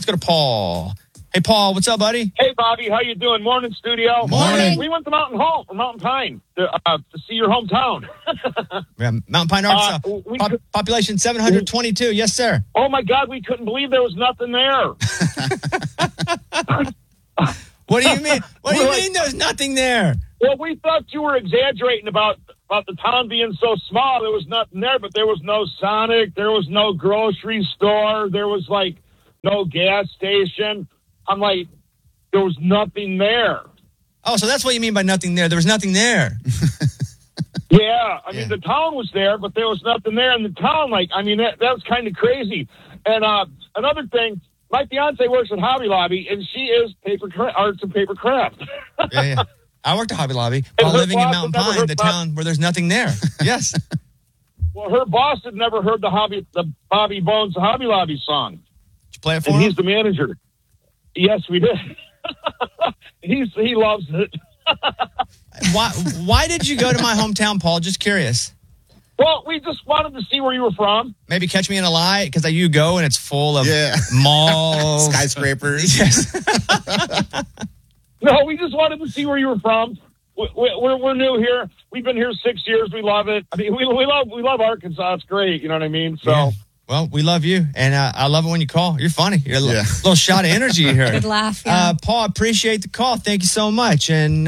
Let's go to Paul. Hey, Paul, what's up, buddy? Hey, Bobby, how you doing? Morning, studio. Morning. We went to Mountain Pine to see your hometown. Yeah, Mountain Pine, Arkansas. Population 722. Yes, sir. Oh, my God, we couldn't believe there was nothing there. What do you mean? What do you mean there's nothing there? Well, we thought you were exaggerating about the town being so small. There was nothing there, but there was no Sonic. There was no grocery store. There was, no gas station. I'm like, there was nothing there. Oh, so that's what you mean by nothing there. There was nothing there. Yeah, I mean, the town was there, but there was nothing there in the town. That was kind of crazy. And another thing, my fiance works at Hobby Lobby, and she is arts and paper craft. Yeah. I worked at Hobby Lobby while living in Mountain Pine, the town where there's nothing there. Yes. Well, her boss had never heard the Bobby Bones Hobby Lobby song. Did you play it for him? And he's the manager. Yes, we did. He loves it. Why did you go to my hometown, Paul? Just curious. Well, we just wanted to see where you were from. Maybe catch me in a lie, because you go and it's full of malls. Skyscrapers. Yes. No, we just wanted to see where you were from. We're new here. We've been here 6 years. We love it. I mean, we love Arkansas. It's great. You know what I mean? So. Yeah. Well, we love you, and I love it when you call. You're funny. You're a little shot of energy here. Good laugh. Yeah. Paul, appreciate the call. Thank you so much. And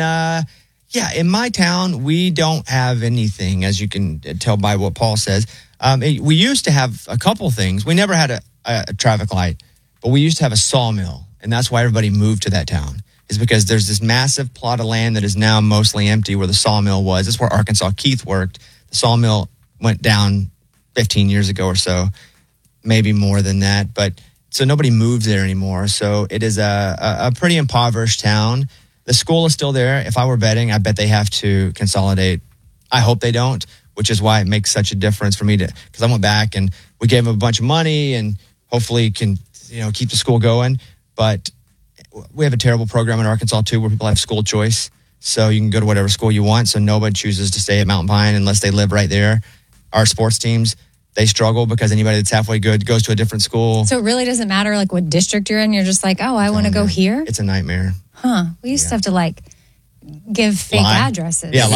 in my town, we don't have anything, as you can tell by what Paul says. We used to have a couple things. We never had a traffic light, but we used to have a sawmill, and that's why everybody moved to that town. Is because there's this massive plot of land that is now mostly empty where the sawmill was. That's where Arkansas Keith worked. The sawmill went down 15 years ago or so, maybe more than that. But so nobody moves there anymore. So it is a pretty impoverished town. The school is still there. If I were betting, I bet they have to consolidate. I hope they don't, which is why it makes such a difference for me because I went back and we gave them a bunch of money and hopefully can, keep the school going. But we have a terrible program in Arkansas too, where people have school choice. So you can go to whatever school you want. So nobody chooses to stay at Mountain Pine unless they live right there. Our sports teams, they struggle because anybody that's halfway good goes to a different school. So it really doesn't matter what district you're in. You're just like, I want to go here. It's a nightmare. Huh. We used to have to give fake addresses. Yeah,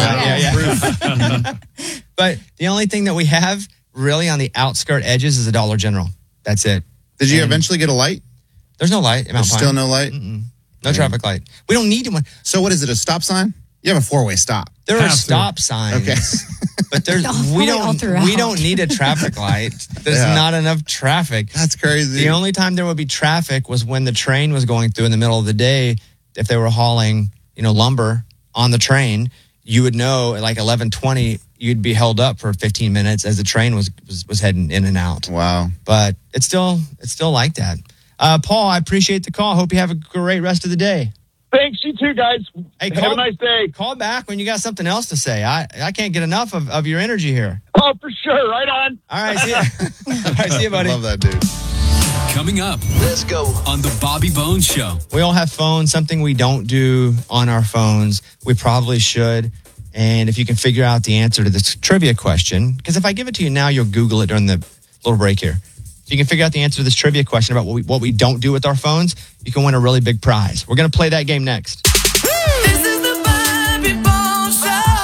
yeah. But the only thing that we have really on the outskirt edges is a Dollar General. That's it. Did you eventually get a light? There's no light. There's still no light? No traffic light. We don't need one. So what is it, a stop sign? You have a four-way stop. There are stop signs. Okay. But we don't need a traffic light. There's not enough traffic. That's crazy. The only time there would be traffic was when the train was going through in the middle of the day. If they were hauling, lumber on the train, you would know at 11:20 you'd be held up for 15 minutes as the train was heading in and out. Wow. But it's still like that. Paul, I appreciate the call. Hope you have a great rest of the day. Thanks, you too, guys. Hey, have a nice day. Call back when you got something else to say. I can't get enough of your energy here. Oh, for sure. Right on. All right, see ya. All right, see you, buddy. I love that dude. Coming up, let's go on the Bobby Bones Show. We all have phones, something we don't do on our phones. We probably should. And if you can figure out the answer to this trivia question, because if I give it to you now, you'll Google it during the little break here. If you can figure out the answer to this trivia question about what we don't do with our phones, you can win a really big prize. We're going to play that game next. This is the Bobby Bones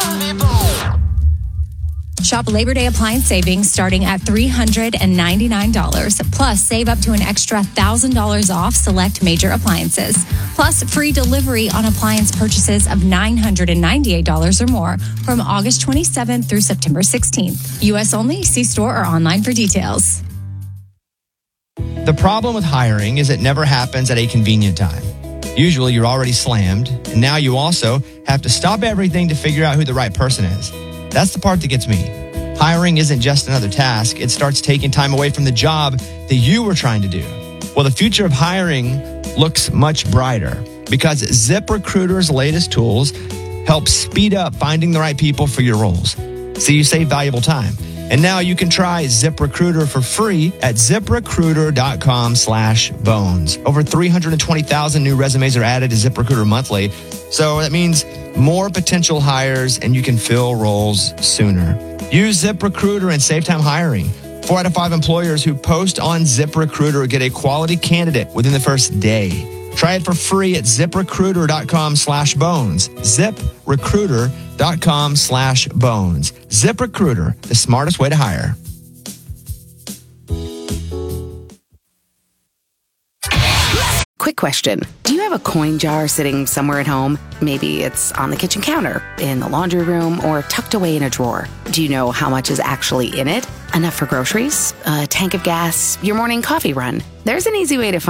Show. Shop Labor Day appliance savings starting at $399. Plus, save up to an extra $1,000 off select major appliances. Plus, free delivery on appliance purchases of $998 or more from August 27th through September 16th. U.S. only. See store or online for details. The problem with hiring is it never happens at a convenient time. Usually you're already slammed, and now you also have to stop everything to figure out who the right person is. That's the part that gets me. Hiring isn't just another task. It starts taking time away from the job that you were trying to do. Well, the future of hiring looks much brighter because ZipRecruiter's latest tools help speed up finding the right people for your roles. So you save valuable time. And now you can try ZipRecruiter for free at ZipRecruiter.com/bones. Over 320,000 new resumes are added to ZipRecruiter monthly. So that means more potential hires and you can fill roles sooner. Use ZipRecruiter and save time hiring. 4 out of 5 employers who post on ZipRecruiter get a quality candidate within the first day. Try it for free at ZipRecruiter.com/bones. ZipRecruiter.com/bones. ZipRecruiter, the smartest way to hire. Quick question. Do you have a coin jar sitting somewhere at home? Maybe it's on the kitchen counter, in the laundry room, or tucked away in a drawer. Do you know how much is actually in it? Enough for groceries, a tank of gas, your morning coffee run? There's an easy way to find